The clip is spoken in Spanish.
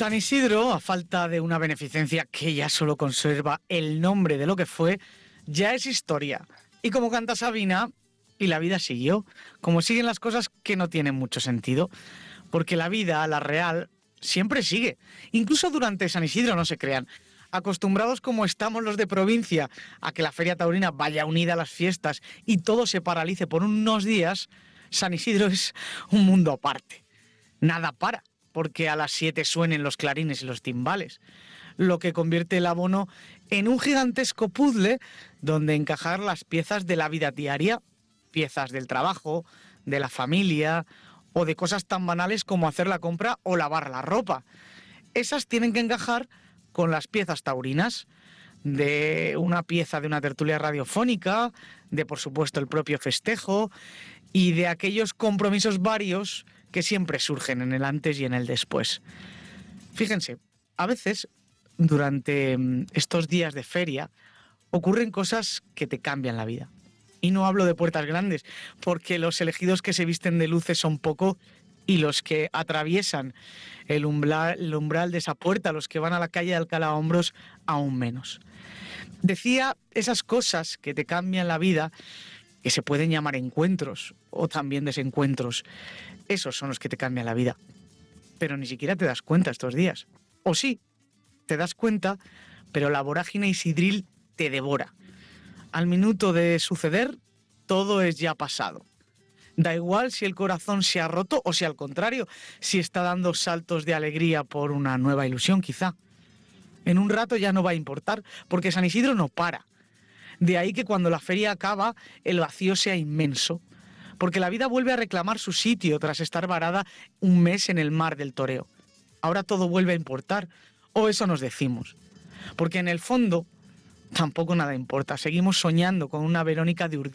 San Isidro, a falta de una beneficencia que ya solo conserva el nombre de lo que fue, ya es historia. Y como canta Sabina, y la vida siguió, como siguen las cosas que no tienen mucho sentido, porque la vida, la real, siempre sigue. Incluso durante San Isidro, no se crean. Acostumbrados como estamos los de provincia a que la feria taurina vaya unida a las fiestas y todo se paralice por unos días, San Isidro es un mundo aparte. Nada para, porque a las 7 suenen los clarines y los timbales, lo que convierte el abono en un gigantesco puzzle donde encajar las piezas de la vida diaria, piezas del trabajo, de la familia o de cosas tan banales como hacer la compra o lavar la ropa. Esas tienen que encajar con las piezas taurinas, de una pieza de una tertulia radiofónica, de por supuesto el propio festejo y de aquellos compromisos varios que siempre surgen en el antes y en el después. Fíjense, a veces durante estos días de feria ocurren cosas que te cambian la vida. Y no hablo de puertas grandes, porque los elegidos que se visten de luces son poco y los que atraviesan el umbral de esa puerta, los que van a la calle de Alcalá a Hombros, aún menos. Decía esas cosas que te cambian la vida, que se pueden llamar encuentros o también desencuentros. Esos son los que te cambian la vida. Pero ni siquiera te das cuenta estos días. O sí, te das cuenta, pero la vorágine isidril te devora. Al minuto de suceder, todo es ya pasado. Da igual si el corazón se ha roto o si al contrario, si está dando saltos de alegría por una nueva ilusión quizá. En un rato ya no va a importar, porque San Isidro no para. De ahí que cuando la feria acaba, el vacío sea inmenso, porque la vida vuelve a reclamar su sitio tras estar varada un mes en el mar del toreo. Ahora todo vuelve a importar, o eso nos decimos, porque en el fondo tampoco nada importa. Seguimos soñando con una Verónica de Urdiales